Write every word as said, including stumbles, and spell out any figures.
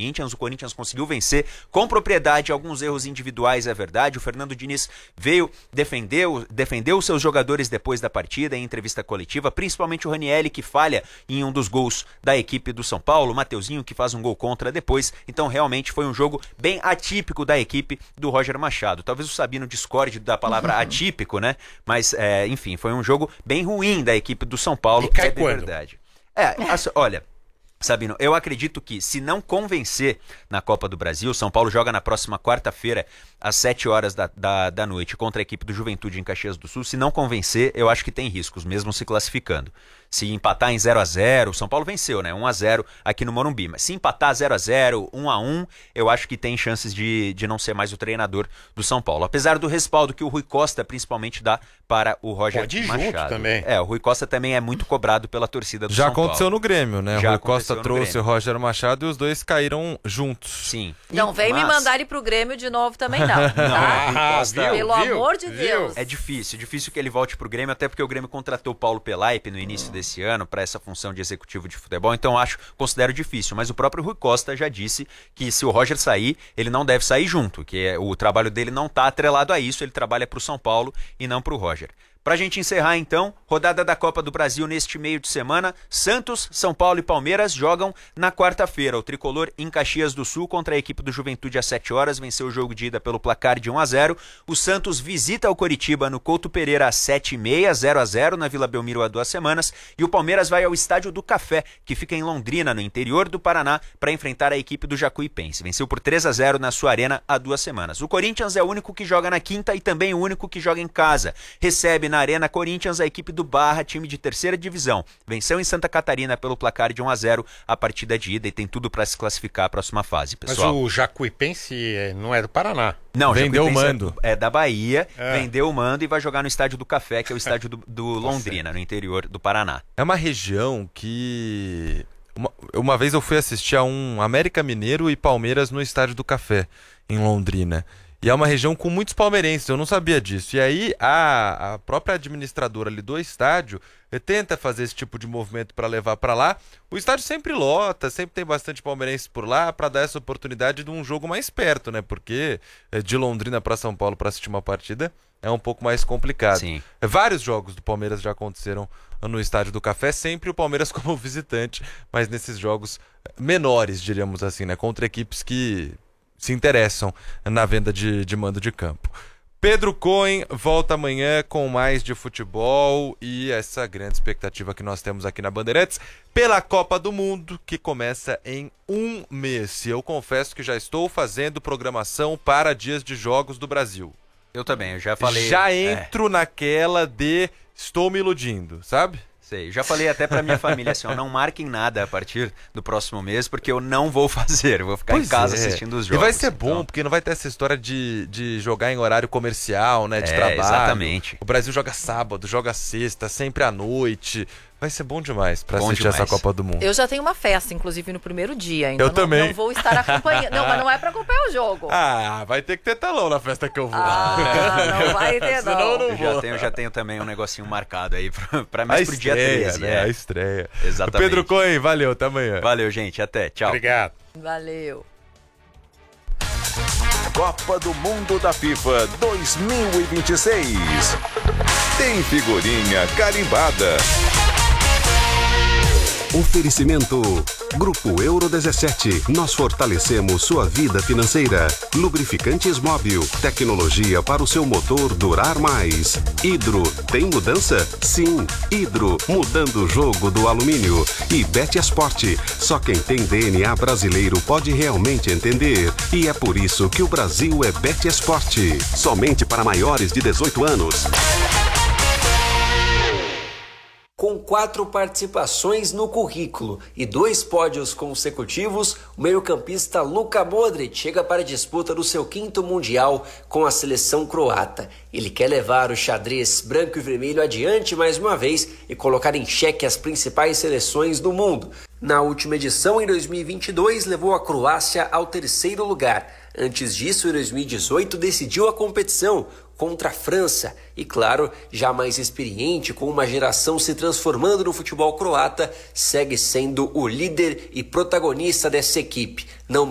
Corinthians. O Corinthians conseguiu vencer com propriedade, alguns erros individuais, é verdade. O Fernando Diniz veio, defendeu, defendeu os seus jogadores depois da partida, em entrevista coletiva, principalmente o Ranieri, que falha em um dos gols da equipe do São Paulo, o Mateuzinho, que faz um gol contra depois. Então, realmente, foi um jogo bem atípico da equipe do Roger Machado. Talvez o Sabino discorde da palavra atípico, né? Mas, é, enfim, foi um jogo bem ruim da equipe do São Paulo. E cai é de quando? verdade. É, olha... Sabino, eu acredito que se não convencer na Copa do Brasil, São Paulo joga na próxima quarta-feira, às sete horas da, da, da noite, contra a equipe do Juventude em Caxias do Sul. Se não convencer, eu acho que tem riscos, mesmo se classificando. Se empatar em zero a zero, o São Paulo venceu, né? um a zero aqui no Morumbi. Mas se empatar zero a zero, um a um, eu acho que tem chances de, de não ser mais o treinador do São Paulo. Apesar do respaldo que o Rui Costa, principalmente, dá para o Roger Pode ir Machado. junto também. É, o Rui Costa também é muito cobrado pela torcida do Já São Paulo. aconteceu no Grêmio, né? Já Rui Costa aconteceu no trouxe Grêmio. o Roger Machado e os dois caíram juntos. Sim. Não vem Mas- me mandar ir pro Grêmio de novo também, não. Tá? Ah, Costa- viu, Pelo viu, amor de viu? Deus. É difícil, difícil que ele volte pro Grêmio, até porque o Grêmio contratou o Paulo Pelaipe no início desse ano para essa função de executivo de futebol, então acho, considero difícil, mas o próprio Rui Costa já disse que se o Roger sair, ele não deve sair junto, que é, o trabalho dele não tá atrelado a isso, ele trabalha pro São Paulo e não pro Roger. Pra gente encerrar então, rodada da Copa do Brasil neste meio de semana, Santos, São Paulo e Palmeiras jogam na quarta-feira. O tricolor em Caxias do Sul contra a equipe do Juventude às sete horas, venceu o jogo de ida pelo placar de um a zero. O Santos visita o Coritiba no Couto Pereira às sete e meia, zero a zero na Vila Belmiro há duas semanas. E o Palmeiras vai ao Estádio do Café, que fica em Londrina, no interior do Paraná, para enfrentar a equipe do Jacuipense. Venceu por três a zero na sua arena há duas semanas. O Corinthians é o único que joga na quinta e também o único que joga em casa. Recebe na Arena Corinthians a equipe do Barra, time de terceira divisão. Venceu em Santa Catarina pelo placar de um a zero a partida de ida e tem tudo para se classificar à próxima fase, pessoal. Mas o Jacuipense é- não é do Paraná. Não, Vendeu o Jacuipense mando. É, é da Bahia, É. vendeu o mando e vai jogar no Estádio do Café, que é o estádio do, do Londrina, no interior do Paraná. É uma região que... Uma, uma vez eu fui assistir a um América Mineiro e Palmeiras no Estádio do Café, em Londrina. E é uma região com muitos palmeirenses, eu não sabia disso. E aí a, a própria administradora ali do estádio eh, tenta fazer esse tipo de movimento para levar para lá. O estádio sempre lota, sempre tem bastante palmeirenses por lá para dar essa oportunidade de um jogo mais perto, né? Porque eh, de Londrina para São Paulo para assistir uma partida é um pouco mais complicado. Sim. Eh, Vários jogos do Palmeiras já aconteceram no Estádio do Café, sempre o Palmeiras como visitante, mas nesses jogos menores, diríamos assim, né? Contra equipes que se interessam na venda de, de mando de campo. Pedro Cohen volta amanhã com mais de futebol e essa grande expectativa que nós temos aqui na Bandeirantes pela Copa do Mundo, que começa em um mês. E eu confesso que já estou fazendo programação para dias de jogos do Brasil. Eu também, eu já falei... já é. entro naquela de estou me iludindo, sabe? Sei, já falei até pra minha família assim, ó, não marquem nada a partir do próximo mês, porque eu não vou fazer, eu vou ficar Pois em casa é. assistindo os E jogos. vai ser bom, então. porque não vai ter essa história de, de jogar em horário comercial, né? De É, trabalho. exatamente. O Brasil joga sábado, joga sexta, sempre à noite. Vai ser bom demais pra Bom assistir demais. essa Copa do Mundo. Eu já tenho uma festa, inclusive, no primeiro dia. Então Eu não, também. não vou estar acompanhando. Não, mas não é pra acompanhar o jogo. Ah, vai ter que ter talão na festa que eu vou. Ah, não vai ter, não. Senão eu não Eu já vou. tenho, já tenho também um negocinho marcado aí pra, pra A mais pro dia estreia, treze. né? É. A estreia. Exatamente. Pedro Cohen, valeu, até amanhã. Valeu, gente. Até. Tchau. Obrigado. Valeu. Copa do Mundo da FIFA dois mil e vinte e seis. Tem figurinha carimbada. Oferecimento Grupo Euro dezessete. Nós fortalecemos sua vida financeira. Lubrificantes Móbil. Tecnologia para o seu motor durar mais. Hidro. Tem mudança? Sim. Hidro. Mudando o jogo do alumínio. E Betesport. Só quem tem D N A brasileiro pode realmente entender. E é por isso que o Brasil é Betesport. Somente para maiores de dezoito anos. Com quatro participações no currículo e dois pódios consecutivos, o meio-campista Luka Modric chega para a disputa do seu quinto Mundial com a seleção croata. Ele quer levar o xadrez branco e vermelho adiante mais uma vez e colocar em xeque as principais seleções do mundo. Na última edição, em dois mil e vinte e dois, levou a Croácia ao terceiro lugar. Antes disso, em dois mil e dezoito, decidiu a competição contra a França. E claro, já mais experiente, com uma geração se transformando no futebol croata, segue sendo o líder e protagonista dessa equipe. Não